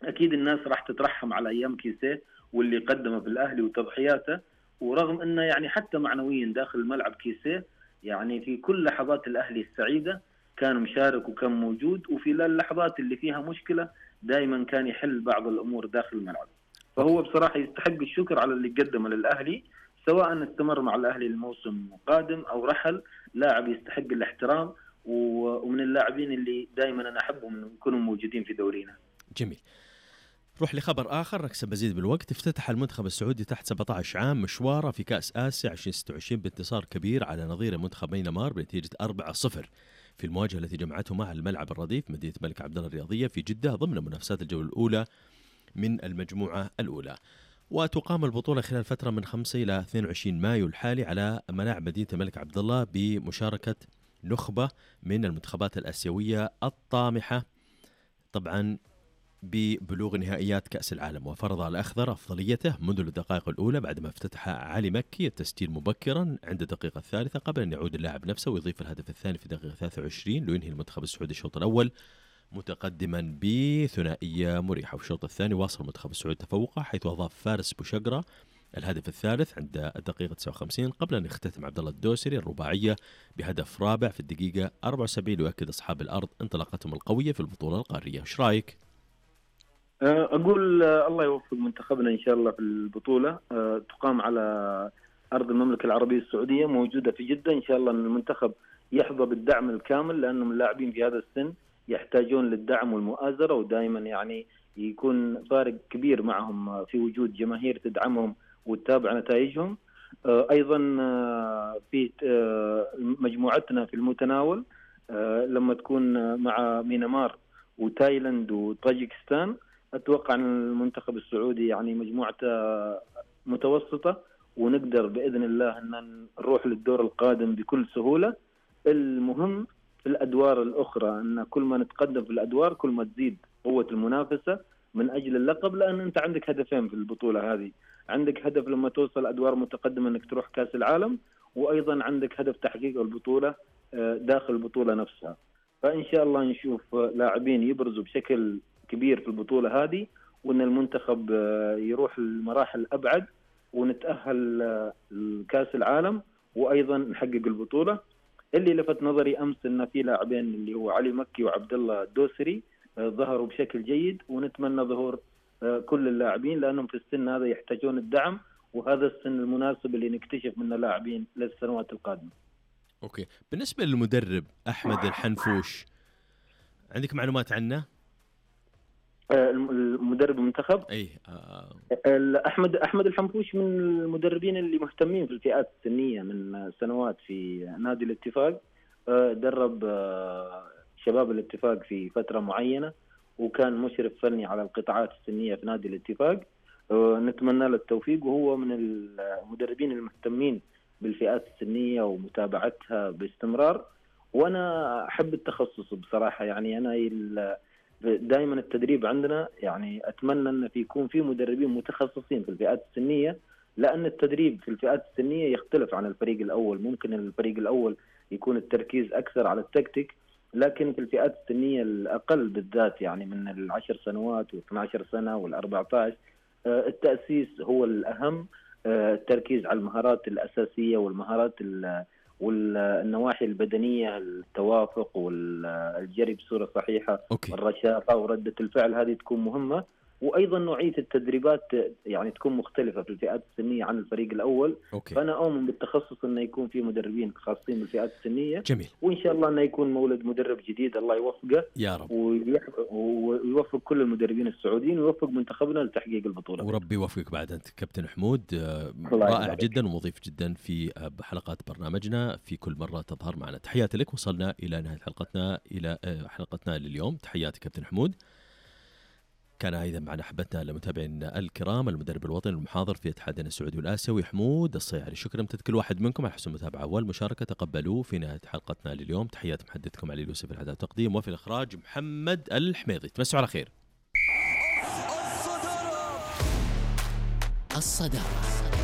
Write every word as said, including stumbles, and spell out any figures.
أكيد الناس راح تترحم على أيام كيسيه واللي قدمه في الأهلي وتضحياته، ورغم أنه يعني حتى معنويا داخل الملعب كيسيه يعني في كل لحظات الأهلي السعيدة كان مشارك وكان موجود، وفي اللحظات اللي فيها مشكلة دائما كان يحل بعض الأمور داخل الملعب. فهو بصراحة يستحق الشكر على اللي قدمه للأهلي، سواء استمر مع الأهلي الموسم قادم أو رحل. لاعب يستحق الاحترام، ومن اللاعبين اللي دائما أنا أحبهم يكونوا موجودين في دورينا. جميل. روح لخبر آخر نكسب مزيد بالوقت. افتتح المنتخب السعودي تحت سبعة عشر عام مشواره في كأس آسيا ألفين وستة وعشرين بانتصار كبير على نظير منتخب ميانمار بنتيجة أربعة صفر في المواجهة التي جمعتهم على الملعب الرديف مدينة الملك عبدالله الرياضية في جدة ضمن منافسات الجولة الأولى من المجموعة الأولى. وتقام البطولة خلال فترة من خمسة إلى اثنين وعشرين مايو الحالي على ملاعب مدينة الملك عبدالله بمشاركة نخبة من المنتخبات الآسيوية الطامحة طبعا ببلوغ نهائيات كأس العالم. وفرض الأخضر أفضليته منذ الدقائق الأولى بعدما افتتح علي مكي التسجيل مبكرا عند الدقيقة الثالثة قبل أن يعود اللاعب نفسه ويضيف الهدف الثاني في الدقيقة ثلاثة وعشرين لينهي المنتخب السعودي الشوط الأول متقدما بثنائية مريحة. في الشوط الثاني واصل المنتخب السعودي تفوقه حيث أضاف فارس بوشقرة الهدف الثالث عند الدقيقة تسعة وخمسين قبل أن يختتم عبد الله الدوسري الرباعية بهدف رابع في الدقيقة أربعة وسبعين ليؤكد أصحاب الأرض انطلاقتهم القوية في البطولة القارية. إيش رأيك؟ أقول الله يوفق منتخبنا إن شاء الله في البطولة. تقام على أرض المملكة العربية السعودية موجودة في جدة. إن شاء الله أن المنتخب يحظى بالدعم الكامل، لأنهم اللاعبين في هذا السن يحتاجون للدعم والمؤازرة، ودائما يعني يكون فارق كبير معهم في وجود جماهير تدعمهم وتتابع نتائجهم. أيضا في مجموعتنا في المتناول لما تكون مع ميانمار وتايلاند وطاجيكستان، أتوقع أن المنتخب السعودي يعني مجموعته متوسطة ونقدر بإذن الله أن نروح للدور القادم بكل سهولة. المهم في الأدوار الأخرى أن كل ما نتقدم في الأدوار كل ما تزيد قوة المنافسة من أجل اللقب، لأن أنت عندك هدفين في البطولة هذه. عندك هدف لما توصل أدوار متقدمة أنك تروح كأس العالم، وأيضا عندك هدف تحقيق البطولة داخل البطولة نفسها. فإن شاء الله نشوف لاعبين يبرزوا بشكل كبير في البطولة هذه، وأن المنتخب يروح المراحل أبعد ونتأهل لكأس العالم وأيضا نحقق البطولة. اللي لفت نظري أمس أن في لاعبين اللي هو علي مكي وعبد الله الدوسري ظهروا بشكل جيد، ونتمنى ظهور كل اللاعبين لأنهم في السن هذا يحتاجون الدعم، وهذا السن المناسب اللي نكتشف منه لاعبين للسنوات القادمة. أوكي. بالنسبة للمدرب أحمد الحنفوش عندك معلومات عنه؟ المدرب المنتخب أي آه. أحمد أحمد الحنفوش من المدربين اللي مهتمين في الفئات السنية من سنوات في نادي الاتفاق. درب شباب الاتفاق في فترة معينة، وكان مشرف فني على القطاعات السنية في نادي الاتفاق. نتمنى له التوفيق، وهو من المدربين المهتمين بالفئات السنية ومتابعتها باستمرار. وأنا أحب التخصص بصراحة، يعني أنا دائما التدريب عندنا يعني أتمنى أن في يكون في مدربين متخصصين في الفئات السنية، لأن التدريب في الفئات السنية يختلف عن الفريق الأول. ممكن الفريق الأول يكون التركيز أكثر على التكتيك، لكن في الفئات السنية الأقل بالذات يعني من العشر سنوات واثنى عشر سنة والأربعة عشر التأسيس هو الأهم. التركيز على المهارات الأساسية والمهارات والنواحي البدنية، التوافق والجري بصورة صحيحة، أوكي. والرشاقة وردة الفعل هذه تكون مهمة. وأيضا نوعية التدريبات يعني تكون مختلفة في الفئات السنية عن الفريق الأول. أوكي. فأنا أؤمن بالتخصص أنه يكون في مدربين خاصين بالفئات السنية. جميل. وإن شاء الله أنه يكون مولد مدرب جديد الله يوفقه يا رب، ويوفق كل المدربين السعوديين ويوفق منتخبنا لتحقيق البطولة. وربي يوفقك بعد. أنت كابتن حمود رائع جدا ومضيف جدا في حلقات برنامجنا في كل مرة تظهر معنا. تحياتي لك. وصلنا إلى نهاية حلقتنا إلى حلقتنا لليوم. تحياتي كابتن حمود. كان أيضا معنا أحبتنا لمتابعين الكرام المدرب الوطني المحاضر في اتحادنا السعودي والآسيوي حمود الصيعري. شكرا امتد كل واحد منكم على حسن المتابعة والمشاركة. تقبلوا في نهاية حلقتنا لليوم. تحيات محدثكم علي اليوسف الإعداد والتقديم، وفي الإخراج محمد الحميضي. تمسوا على خير. الصدارة.